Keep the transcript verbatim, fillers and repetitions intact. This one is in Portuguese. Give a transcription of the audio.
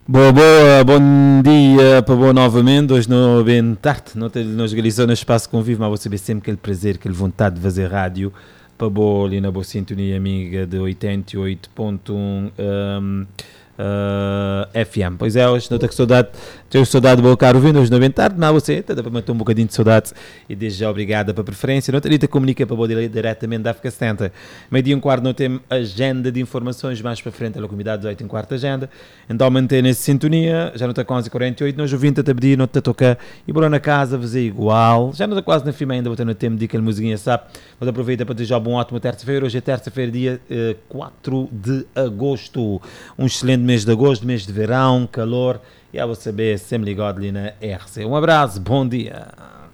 Boa, boa, bom dia para boa novamente. Hoje não é bem tarde, não te- nós realizamos no espaço convívio, mas você vê sempre aquele prazer, aquela vontade de fazer rádio para boa ali na boa sintonia amiga de oitenta e oito ponto um um, uh, F M. Pois é, hoje não tenho saudade, tenho saudade de boa caro ouvindo, hoje não é bem tarde, não você, dá para manter um bocadinho de saudade e desde já obrigada pela preferência. Não te comunica para boa diretamente da África Central. Meio-dia e um quarto não tem agenda de informações, mais para frente a comunidade dezoito em quarto agenda. Então mantém nessa sintonia, já não está quase quarenta e oito, nós ouvindo a pedir, não está a tocar, e por na casa, fazer igual, já não está quase na firma ainda, botando no tempo de aquela musiquinha, sabe? Mas aproveita para desejar um bom ótimo terça-feira, hoje é terça-feira, dia uh, quatro de agosto, um excelente mês de agosto, mês de verão, calor, e a você saber, sempre ligado ali na R C. Um abraço, bom dia.